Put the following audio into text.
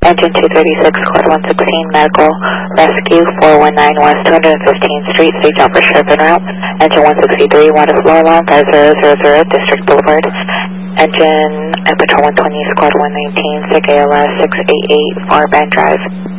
Engine 236, Squad 116, Medical Rescue 419 West 215th Street, St. John for Sheriff en route. Engine 163, Water Flow Alarm 5000, District Boulevard. Engine Patrol 120, Squad 119, SIG ALS 688, Farband Drive.